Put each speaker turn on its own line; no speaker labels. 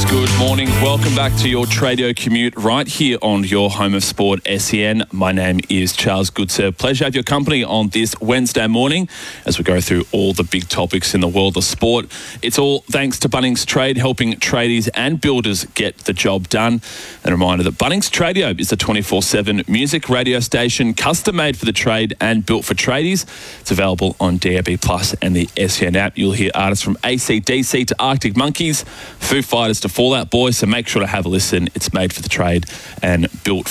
Good morning. Welcome back to your Tradio Commute right here on your home of sport, SEN. My name is Charles Goodsir. Pleasure to have your company on this Wednesday morning as we go through all the big topics in the world of sport. It's all thanks to Bunnings Trade, helping tradies and builders get the job done. And a reminder that Bunnings Tradio is the 24/7 music radio station, custom made for the trade and built for tradies. It's available on DAB Plus and the SEN app. You'll hear artists from AC/DC to Arctic Monkeys, Foo Fighters to Fall Out Boy, so make sure to have a listen. It's made for the trade and built